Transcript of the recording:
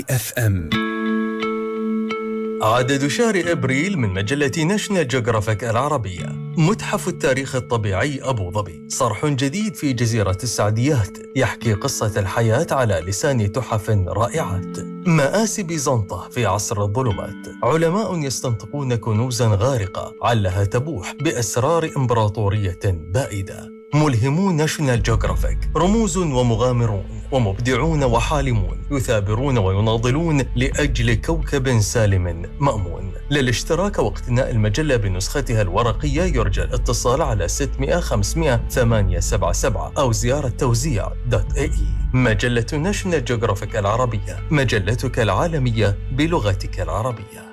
FM. عدد شهر أبريل من مجلة ناشونال جيوغرافيك العربية. متحف التاريخ الطبيعي أبو ظبي، صرح جديد في جزيرة السعديات يحكي قصة الحياة على لسان تحف رائعات. مآسي بيزنطة في عصر الظلمات، علماء يستنطقون كنوزا غارقة علها تبوح بأسرار إمبراطورية بائدة. ملهمو ناشونال جيوغرافيك، رموز ومغامرون ومبدعون وحالمون يثابرون ويناضلون لأجل كوكب سالم مأمون. للاشتراك واقتناء المجلة بنسختها الورقية يرجى الاتصال على 600 500 877 أو زيارة توزيع.ae. مجلة ناشونال جيوغرافيك العربية، مجلتك العالمية بلغتك العربية.